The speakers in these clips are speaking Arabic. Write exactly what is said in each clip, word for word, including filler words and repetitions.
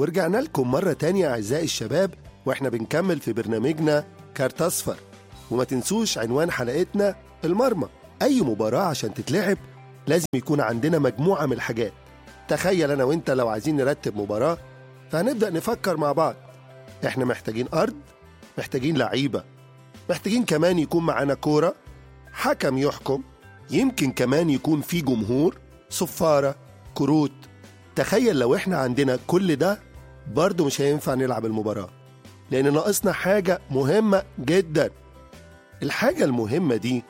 ورجعنا لكم مرة تانية أعزائي الشباب، وإحنا بنكمل في برنامجنا كارت أصفر. وما تنسوش عنوان حلقتنا المرمى. أي مباراة عشان تتلعب لازم يكون عندنا مجموعة من الحاجات. تخيل أنا وإنت لو عايزين نرتب مباراة، فهنبدأ نفكر مع بعض. إحنا محتاجين أرض، محتاجين لعيبة، محتاجين كمان يكون معانا كورة، حكم يحكم، يمكن كمان يكون في جمهور، صفارة، كروت. تخيل لو إحنا عندنا كل ده برضو مش هينفع نلعب المباراة، لأن ناقصنا حاجة مهمة جدا. الحاجة المهمة دي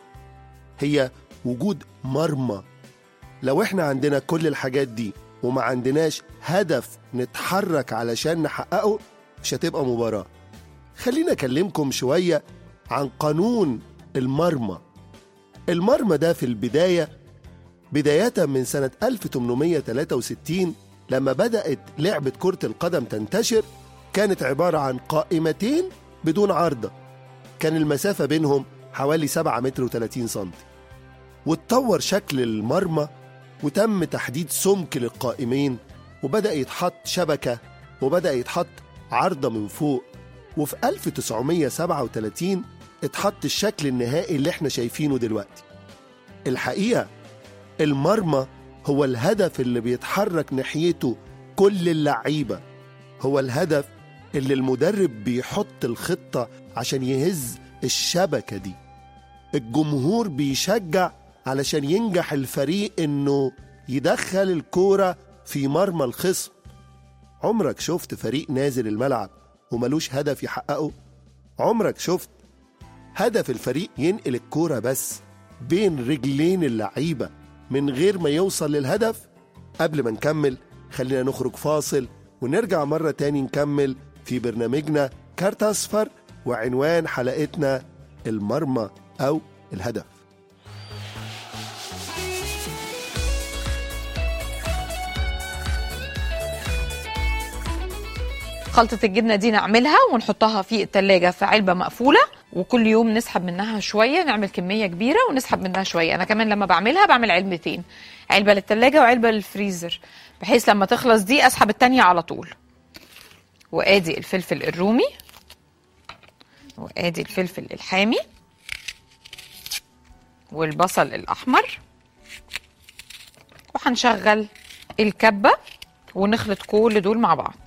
هي وجود مرمى. لو إحنا عندنا كل الحاجات دي وما عندناش هدف نتحرك علشان نحققه، مش هتبقى مباراة. خلينا أكلمكم شوية عن قانون المرمى. المرمى ده في البداية بداية من سنة ألف وثمانمائة وثلاثة وستين لما بدأت لعبة كرة القدم تنتشر، كانت عبارة عن قائمتين بدون عارضة، كان المسافة بينهم حوالي سبعة متر وثلاثين سنتي. واتطور شكل المرمى وتم تحديد سمك للقائمين، وبدأ يتحط شبكة، وبدأ يتحط عارضة من فوق. وفي ألف وتسعمائة وسبعة وثلاثين اتحط الشكل النهائي اللي احنا شايفينه دلوقتي. الحقيقة المرمى هو الهدف اللي بيتحرك ناحيته كل اللعيبة، هو الهدف اللي المدرب بيحط الخطة عشان يهز الشبكة دي. الجمهور بيشجع علشان ينجح الفريق انه يدخل الكورة في مرمى الخصم. عمرك شفت فريق نازل الملعب وملوش هدف يحققه؟ عمرك شفت هدف الفريق ينقل الكورة بس بين رجلين اللعيبة من غير ما يوصل للهدف؟ قبل ما نكمل خلينا نخرج فاصل ونرجع مرة تاني نكمل في برنامجنا كارت أصفر، وعنوان حلقتنا المرمى أو الهدف. خلطة الجبنة دي نعملها ونحطها في التلاجة في علبة مقفولة، وكل يوم نسحب منها شوية، نعمل كمية كبيرة ونسحب منها شوية. أنا كمان لما بعملها بعمل علبتين، علبة للتلاجة وعلبة للفريزر، بحيث لما تخلص دي أسحب التانية على طول. وآدي الفلفل الرومي، وآدي الفلفل الحامي، والبصل الأحمر، وهنشغل الكبة ونخلط كل دول مع بعض.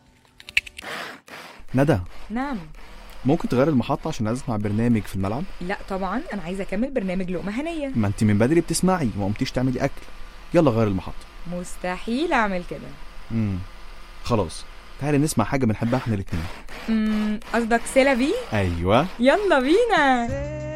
ندى. نعم. ممكن تغير المحطة عشان أسمع برنامج في الملعب؟ لا طبعا، أنا عايزة أكمل برنامج لقمة هنية. ما أنت من بدري بتسمعي وما قمتيش تعملي أكل. يلا غير المحطة. مستحيل أعمل كده. امم خلاص، تعالي نسمع حاجة بنحبها احنا الاتنين. امم قصدك سيلا بي؟ أيوة، يلا بينا.